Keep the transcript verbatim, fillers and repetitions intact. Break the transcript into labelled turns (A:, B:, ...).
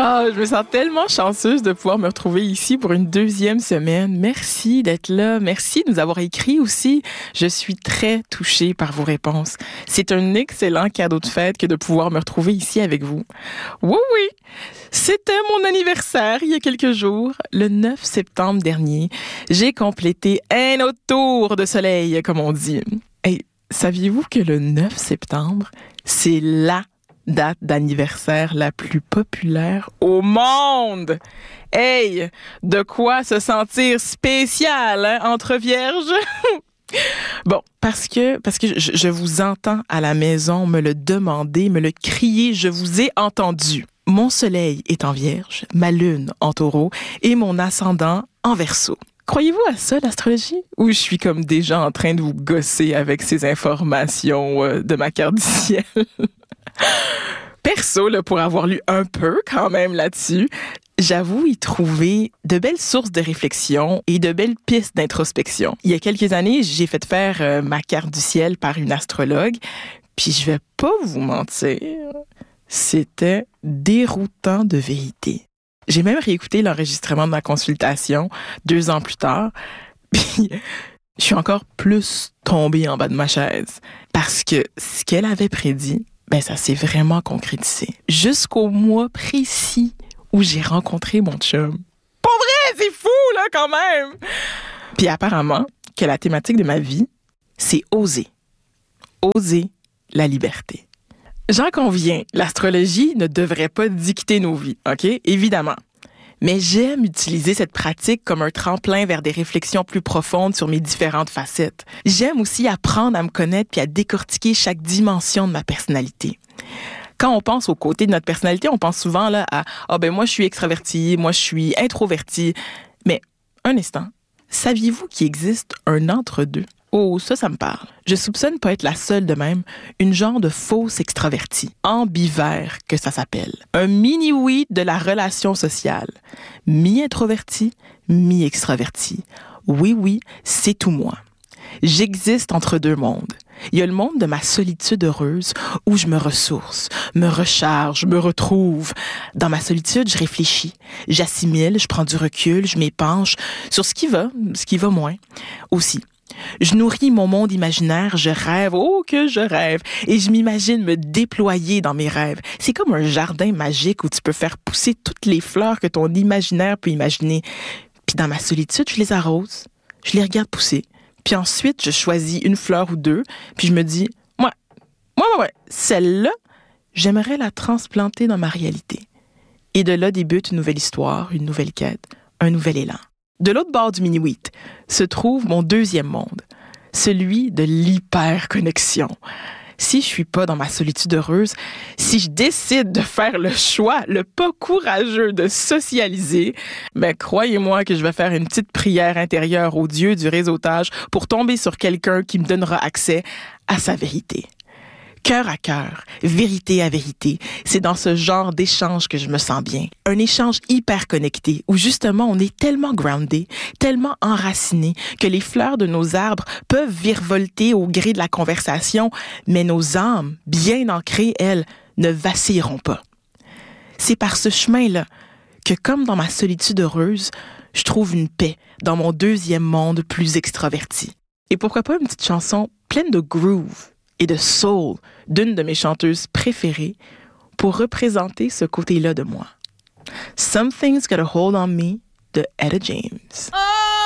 A: Ah, je me sens tellement chanceuse de pouvoir me retrouver ici pour une deuxième semaine. Merci d'être là. Merci de nous avoir écrit aussi. Je suis très touchée par vos réponses. C'est un excellent cadeau de fête que de pouvoir me retrouver ici avec vous. Oui, oui. C'était mon anniversaire il y a quelques jours, le neuf septembre dernier. J'ai complété un autre tour de soleil, comme on dit. Et saviez-vous que le neuf septembre, c'est la date d'anniversaire la plus populaire au monde? Hey, de quoi se sentir spécial, hein, entre vierges? Bon, parce que parce que je, je vous entends à la maison me le demander, me le crier, je vous ai entendu. Mon soleil est en Vierge, ma lune en Taureau et mon ascendant en Verseau. Croyez-vous à ça, l'astrologie? Ou je suis comme déjà en train de vous gosser avec ces informations euh, de ma carte du ciel? Perso, là, pour avoir lu un peu quand même là-dessus, j'avoue y trouver de belles sources de réflexion et de belles pistes d'introspection. Il y a quelques années, j'ai fait faire euh, ma carte du ciel par une astrologue, puis je vais pas vous mentir, c'était déroutant de vérité. J'ai même réécouté l'enregistrement de ma consultation deux ans plus tard, puis je suis encore plus tombée en bas de ma chaise parce que ce qu'elle avait prédit, ben ça s'est vraiment concrétisé. Jusqu'au mois précis où j'ai rencontré mon chum. Pour vrai, c'est fou, là, quand même! Puis apparemment, que la thématique de ma vie, c'est oser. Oser la liberté. J'en conviens, l'astrologie ne devrait pas dicter nos vies, OK? Évidemment. Mais j'aime utiliser cette pratique comme un tremplin vers des réflexions plus profondes sur mes différentes facettes. J'aime aussi apprendre à me connaître puis à décortiquer chaque dimension de ma personnalité. Quand on pense au côté de notre personnalité, on pense souvent là à « Ah ben moi je suis extraverti, moi je suis introverti ». Mais un instant, saviez-vous qu'il existe un entre-deux? Oh, ça, ça me parle. Je soupçonne pas être la seule de même, une genre de fausse extravertie, ambivert que ça s'appelle. Un mini-oui de la relation sociale. Mi-introverti, mi-extraverti. Oui, oui, c'est tout moi. J'existe entre deux mondes. Il y a le monde de ma solitude heureuse où je me ressource, me recharge, me retrouve. Dans ma solitude, je réfléchis, j'assimile, je prends du recul, je m'épanche sur ce qui va, ce qui va moins. Aussi, je nourris mon monde imaginaire, je rêve, oh que je rêve, et je m'imagine me déployer dans mes rêves. C'est comme un jardin magique où tu peux faire pousser toutes les fleurs que ton imaginaire peut imaginer. Puis dans ma solitude, je les arrose, je les regarde pousser. Puis ensuite, je choisis une fleur ou deux, puis je me dis, ouais, ouais, ouais, ouais, celle-là, j'aimerais la transplanter dans ma réalité. Et de là débute une nouvelle histoire, une nouvelle quête, un nouvel élan. De l'autre bord du mini-wheat se trouve mon deuxième monde, celui de l'hyperconnexion. Si je suis pas dans ma solitude heureuse, si je décide de faire le choix, le pas courageux de socialiser, ben croyez-moi que je vais faire une petite prière intérieure au Dieu du réseautage pour tomber sur quelqu'un qui me donnera accès à sa vérité. Cœur à cœur, vérité à vérité, c'est dans ce genre d'échange que je me sens bien. Un échange hyper connecté où justement on est tellement groundé, tellement enraciné que les fleurs de nos arbres peuvent virevolter au gré de la conversation, mais nos âmes, bien ancrées, elles, ne vacilleront pas. C'est par ce chemin-là que, comme dans ma solitude heureuse, je trouve une paix dans mon deuxième monde plus extraverti. Et pourquoi pas une petite chanson pleine de groove et de soul d'une de mes chanteuses préférées pour représenter ce côté-là de moi. Something's Got a Hold on Me de Etta James. Oh!